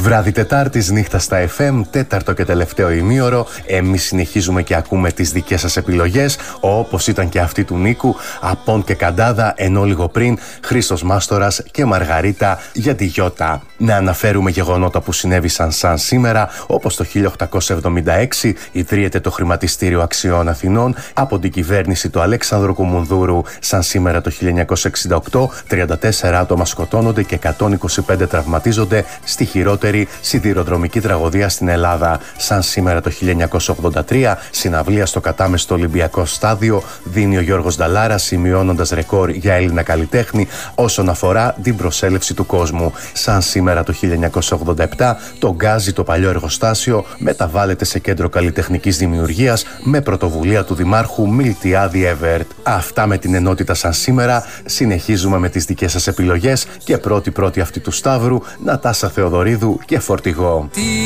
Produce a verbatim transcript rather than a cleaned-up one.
Βράδυ Τετάρτης, νύχτα στα εφ εμ, τέταρτο και τελευταίο ημίωρο. Εμείς συνεχίζουμε και ακούμε τις δικές σας επιλογές, όπως ήταν και αυτή του Νίκου, Απόν και Καντάδα, ενώ λίγο πριν Χρήστος Μάστορας και Μαργαρίτα για τη Γιώτα. Να αναφέρουμε γεγονότα που συνέβησαν σαν σήμερα, όπως το χίλια οκτακόσια εβδομήντα έξι ιδρύεται το Χρηματιστήριο Αξιών Αθηνών από την κυβέρνηση του Αλέξανδρου Κουμουνδούρου. Σαν σήμερα το χίλια εννιακόσια εξήντα οκτώ, τριάντα τέσσερα άτομα σκοτώνονται και εκατόν είκοσι πέντε τραυματίζονται στη χειρότερη σιδηροδρομική τραγωδία στην Ελλάδα. Σαν σήμερα το χίλια εννιακόσια ογδόντα τρία, συναυλία στο κατάμεστο Ολυμπιακό Στάδιο δίνει ο Γιώργος Νταλάρας, σημειώνοντας ρεκόρ για Έλληνα καλλιτέχνη όσον αφορά την προσέλευση του κόσμου. Σαν σήμερα το χίλια εννιακόσια ογδόντα επτά, το Γκάζι, το παλιό εργοστάσιο, μεταβάλλεται σε κέντρο καλλιτεχνικής δημιουργίας με πρωτοβουλία του Δημάρχου Μιλτιάδη Εβέρτ. Αυτά με την ενότητα σαν σήμερα. Συνεχίζουμε με τις δικές σας επιλογές και πρώτη-πρώτη αυτή του Σταύρου, Νατάσα Θεοδωρίδου και Φορτηγό.